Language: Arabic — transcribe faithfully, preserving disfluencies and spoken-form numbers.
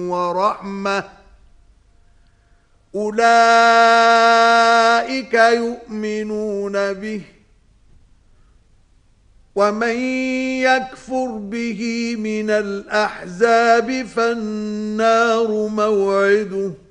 ورحمة أولئك يؤمنون به ومن يكفر به من الأحزاب فالنار موعده